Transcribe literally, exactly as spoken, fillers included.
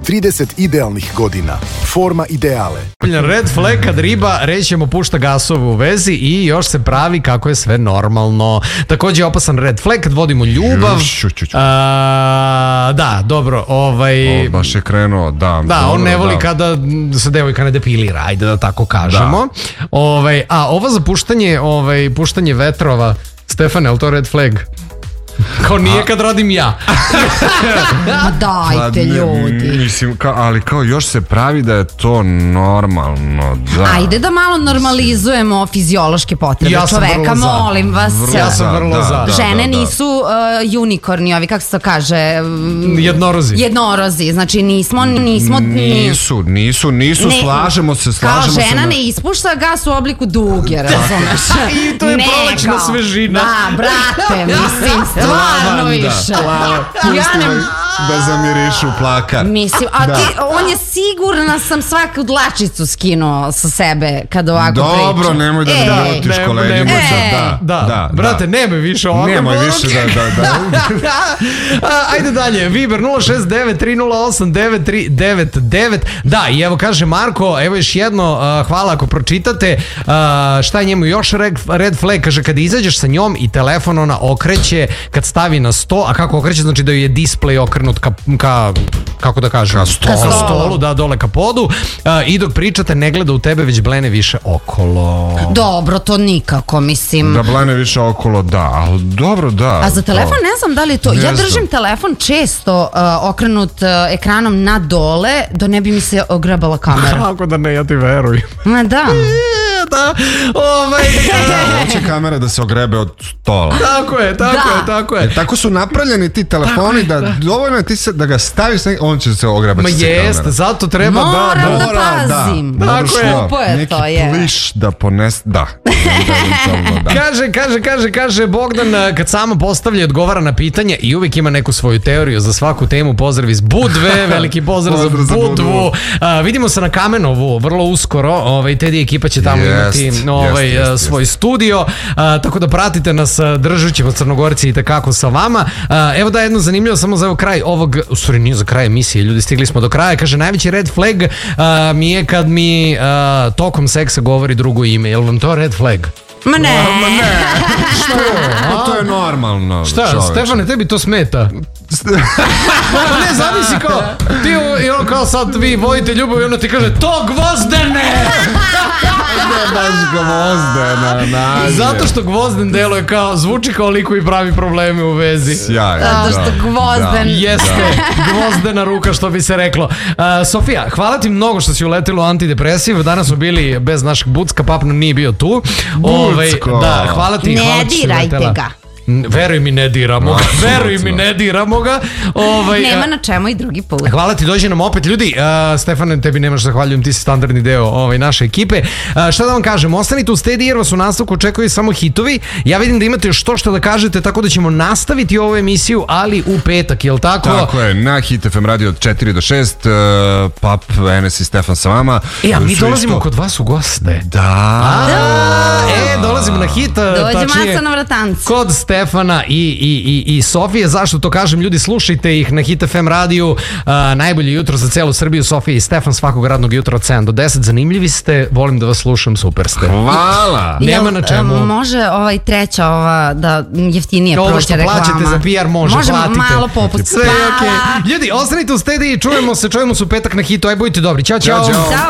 trideset idealnih godina. Forma ideale. Red flag kad riba rećemo pušta gasove u vezi i još se pravi kako je sve normalno. Također je opasan red flag kad vodimo ljubav. A, da, dobro. Ovaj, o, baš je krenuo, da. Da, dobro, on ne voli da. kada se devojka ne depilira, ajde da tako kažemo. Da. Ovaj, a ovo za puštanje, ovaj, puštanje vetrova, Stefane, je li to red flag? Kao nije kad radim ja. Dajte ljudi. Mislim, ka, ali kao još se pravi da je to normalno. Da. Ajde da malo normalizujemo fiziološke potrebe ja čoveka, molim vas. Vrlo ja sam vrlo da, za. Da, žene da, da. nisu uh, unikorni, ovi kako se to kaže. Jednorozi. Jednorozi, znači nismo, nismo. Nisu, nisu, nisu, ne, slažemo se, slažemo se. Kao žena na... ne ispušta gas u obliku duge, razumeš? I to je prolećna svežina. Da, brate, mislim, stvarno više. Ja ne... Da zamirišu plakar. Mislim, a da. ti, on je sigurna sam svaku dlačicu skinuo sa sebe kad ovako Dobro, priča. Dobro, nemoj da me vratiš koleginica. E, da, da, da, brate, da. nemoj više ovako. Nemoj više, da, da, da. A, ajde dalje, Viber nula šest devet tri nula osam devet tri devet devet. Da, i evo kaže Marko, evo još jedno, uh, hvala ako pročitate. Uh, šta je njemu još red, red flag? Kaže, kad izađeš sa njom i telefon ona okreće, kad stavi na sto, a kako okreće, znači da ju je display okrenut ka, ka kako da kažem, ka stolu, ka stolu da, dole ka podu, uh, i dok pričate ne gleda u tebe, već blene više okolo. Dobro, to nikako, mislim. Da blene više okolo, da, ali dobro, da. A za telefon ne znam da li je to, ne ja držim znam. telefon često uh, okrenut uh, ekranom na dole, da ne bi mi se ograbala kamera. Kako da ne, ja ti verujem. Ma da. Da, ovaj, da, hoće kamera da se ogrebe od stola. Tako je, tako da. je, tako je. E, tako su napravljeni ti telefoni je, da, da dovoljno je ti se, da ga staviš, on će se ogrebati. Ma jest, zato treba Moram da, da, da pazim. Da, tako je. Skupo je neki to, je. pliš da ponese, da. da. Kaže, kaže, kaže, kaže Bogdan, kad samo postavlja i odgovara na pitanje i uvijek ima neku svoju teoriju za svaku temu. Pozdrav iz Budve, veliki pozdrav za Budvu. Uh, vidimo se na Kamenovu vrlo uskoro, ovaj, Teddy ekipa će tamo yes, imati ovaj, yes, yes, svoj yes. studio, uh, tako da pratite nas, držat ćemo Crnogorci i takako sa vama. Uh, evo da jedno zanimljivo, samo za evo kraj ovog, u stvari nije za kraj emisije, ljudi, stigli smo do kraja. Kaže, najveći red flag uh, mi je kad mi uh, tokom seksa govori drugo ime. Jel vam to red flag? Ma ne. Ma ne. Što? Pa to je normalno. Šta, čoveče. Stefane, tebi to smeta? Ne, zavisi kao, ti i ono kao sad vi vojite ljubav i ono ti kaže, to Gvozdene! Ne, baš Gvozdena, nađe. Zato što Gvozden delo je kao, zvuči kao liko i pravi probleme u vezi. Sjaj. Zato što Gvozden. Da. Jeste, Gvozdena ruka, što bi se reklo. Uh, Sofija, hvala ti mnogo što si uletila u antidepresiv. Danas smo bili bez našeg Bucka, Papno nije bio tu. Ove, da, hvala ti. Ne hvala dirajte ga. Veruj mi, ne diramo ga. Veruj mi, ne diramo ga. Ovaj, nema na čemu i drugi put. Hvala ti, dođe nam opet. Ljudi, uh, Stefane, tebi nemaš zahvaljujem, ti si standardni deo ovaj, naše ekipe. Uh, šta da vam kažem, ostanite u Steady jer vas u nastavku očekuju samo hitovi. Ja vidim da imate još to što da kažete, tako da ćemo nastaviti ovu emisiju, ali u petak, jel tako? Tako je, na Hit F M radio od četiri do šest, uh, Pap, Enes i Stefan sa vama. E, a mi dolazimo isto kod vas u goste. Da. A, da. E, dolazimo na Hit. Dođe masa na vratancu. Kod Stefana i, i, i, i Sofije. Zašto to kažem? Ljudi, slušajte ih na Hit F M radiju. Uh, najbolje jutro za celu Srbiju. Sofija i Stefan svakog radnog jutra od sedam do deset. Zanimljivi ste, volim da vas slušam, super ste. Hvala. Nema na čemu. Um, može ovaj treća ova da jeftinije proći reklama. Ovo što plaćate za P R može, Možemo platite. malo popust. Sve je okej. Ljudi, ostanite u Steady i čujemo se, čujemo se u petak na Hitu. Aj, budite dobri. Ćao, čao. Ćao, čao.